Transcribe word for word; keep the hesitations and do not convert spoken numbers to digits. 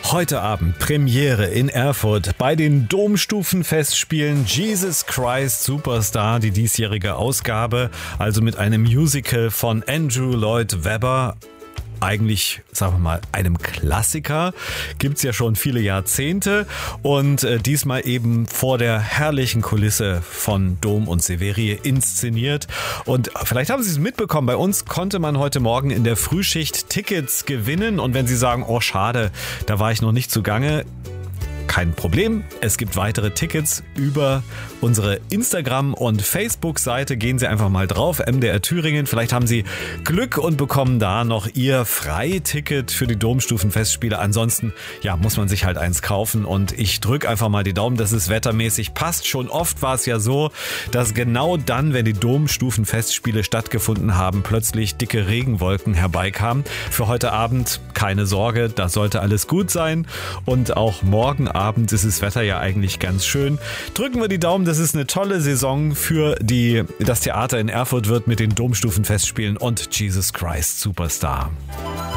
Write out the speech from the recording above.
Heute Abend Premiere in Erfurt bei den Domstufenfestspielen Jesus Christ Superstar, die diesjährige Ausgabe, also mit einem Musical von Andrew Lloyd Webber. Eigentlich, sagen wir mal, einem Klassiker, gibt's ja schon viele Jahrzehnte und äh, diesmal eben vor der herrlichen Kulisse von Dom und Severie inszeniert. Und vielleicht haben Sie es mitbekommen, bei uns konnte man heute Morgen in der Frühschicht Tickets gewinnen und wenn Sie sagen, oh schade, da war ich noch nicht zugange, kein Problem. Es gibt weitere Tickets über unsere Instagram- und Facebook-Seite. Gehen Sie einfach mal drauf, M D R Thüringen. Vielleicht haben Sie Glück und bekommen da noch Ihr Freiticket für die Domstufenfestspiele. Ansonsten, ja, muss man sich halt eins kaufen und ich drücke einfach mal die Daumen, dass es wettermäßig passt. Schon oft war es ja so, dass genau dann, wenn die Domstufenfestspiele stattgefunden haben, plötzlich dicke Regenwolken herbeikamen. Für heute Abend keine Sorge, da sollte alles gut sein und auch morgen Abend ist das Wetter ja eigentlich ganz schön. Drücken wir die Daumen, dass es eine tolle Saison für die, das Theater in Erfurt wird mit den Domstufenfestspielen und Jesus Christ Superstar.